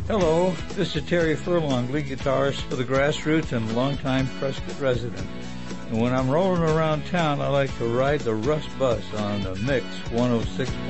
Hello, this is Terry Furlong, lead guitarist for the Grassroots and longtime Prescott resident. And when I'm rolling around town, I like to ride the Rust Bus on the Mix 106.